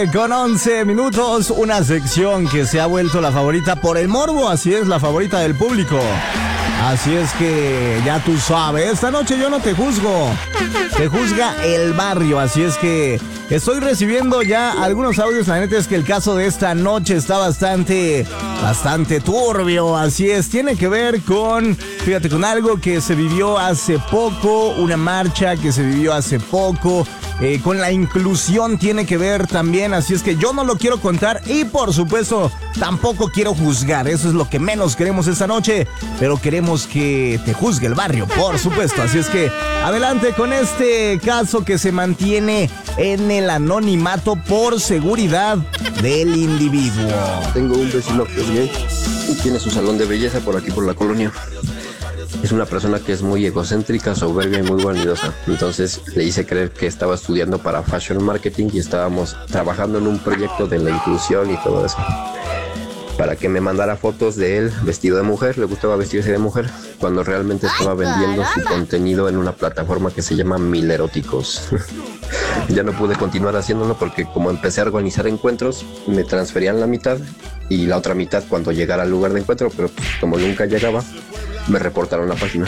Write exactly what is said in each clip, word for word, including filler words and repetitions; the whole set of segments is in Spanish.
nueve con once minutos, una sección que se ha vuelto la favorita por el morbo, así es, la favorita del público. Así es que ya tú sabes, esta noche yo no te juzgo, te juzga el barrio, así es que estoy recibiendo ya algunos audios. La neta es que el caso de esta noche está bastante, bastante turbio, así es, tiene que ver con, fíjate, con algo que se vivió hace poco, una marcha que se vivió hace poco, eh, con la inclusión tiene que ver también, así es que yo no lo quiero contar y por supuesto tampoco quiero juzgar, eso es lo que menos queremos esta noche, pero queremos que te juzgue el barrio, por supuesto, así es que adelante con este caso que se mantiene en el anonimato por seguridad del individuo. Tengo un vecino que es gay y tiene su salón de belleza por aquí por la colonia. Es una persona que es muy egocéntrica, soberbia y muy vanidosa. Entonces le hice creer que estaba estudiando para fashion marketing y estábamos trabajando en un proyecto de la inclusión y todo eso. Para que me mandara fotos de él vestido de mujer, le gustaba vestirse de mujer, cuando realmente estaba vendiendo su contenido en una plataforma que se llama Mil Eróticos. Ya no pude continuar haciéndolo porque como empecé a organizar encuentros, me transferían la mitad y la otra mitad cuando llegara al lugar de encuentro, pero pues, como nunca llegaba, me reportaron la página.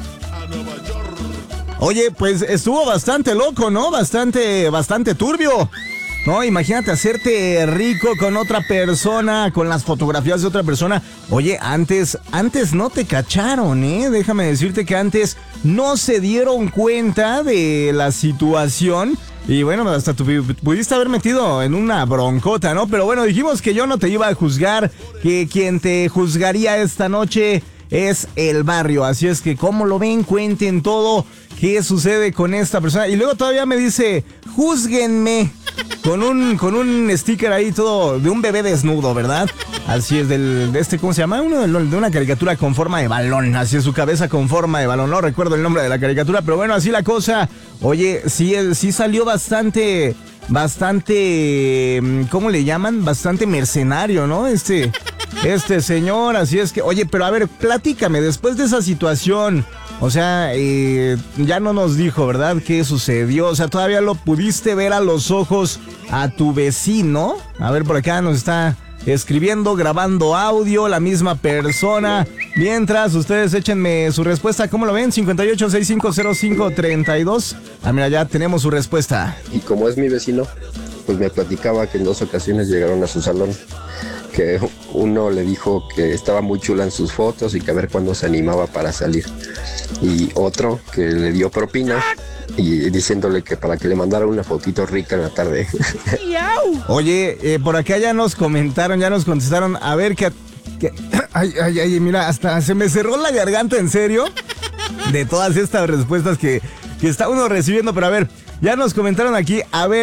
Oye, pues estuvo bastante loco, ¿no? Bastante, bastante turbio. No, imagínate hacerte rico con otra persona, con las fotografías de otra persona. Oye, antes, antes no te cacharon, ¿eh? Déjame decirte que antes no se dieron cuenta de la situación. Y bueno, hasta tú pudiste haber metido en una broncota, ¿no? Pero bueno, dijimos que yo no te iba a juzgar, que quien te juzgaría esta noche es el barrio. Así es que, ¿cómo lo ven? Cuenten todo. ¿Qué sucede con esta persona? Y luego todavía me dice, júzguenme. Con un, con un sticker ahí todo de un bebé desnudo, ¿verdad? Así es, del, de este, ¿cómo se llama? Uno de, de una caricatura con forma de balón. Así es, su cabeza con forma de balón. No recuerdo el nombre de la caricatura, pero bueno, así la cosa. Oye, sí, sí salió bastante, bastante, ¿cómo le llaman? Bastante mercenario, ¿no? Este, este señor, así es que, oye, pero a ver, platícame, después de esa situación, o sea, eh, ya no nos dijo, ¿verdad? ¿Qué sucedió? O sea, todavía lo pudiste ver a los ojos a tu vecino. A ver, por acá nos está escribiendo, grabando audio, la misma persona. Mientras, ustedes échenme su respuesta. ¿Cómo lo ven? cincuenta y ocho, sesenta y cinco, cero cinco, treinta y dos. Ah, mira, ya tenemos su respuesta. Y como es mi vecino, pues me platicaba que en dos ocasiones llegaron a su salón. Que uno le dijo que estaba muy chula en sus fotos y que a ver cuándo se animaba para salir. Y otro que le dio propina y diciéndole que para que le mandara una fotito rica en la tarde. Oye, eh, por acá ya nos comentaron, ya nos contestaron. A ver, que... que ay, ay, ay, mira, hasta se me cerró la garganta, en serio. De todas estas respuestas que, que está uno recibiendo. Pero a ver, ya nos comentaron aquí. A ver.